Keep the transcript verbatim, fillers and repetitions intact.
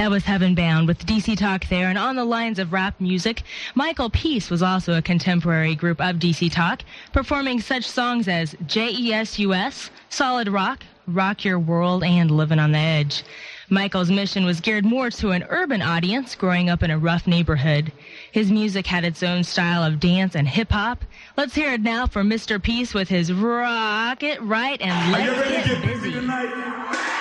That was Heaven Bound with D C Talk there. And on the lines of rap music, Michael Peace was also a contemporary group of D C Talk, performing such songs as J E S U S, Solid Rock, Rock Your World, and Living on the Edge. Michael's mission was geared more to an urban audience growing up in a rough neighborhood. His music had its own style of dance and hip-hop. Let's hear it now from Mister Peace with his Rock It Right and Let's Are you ready Get to get Busy. busy tonight?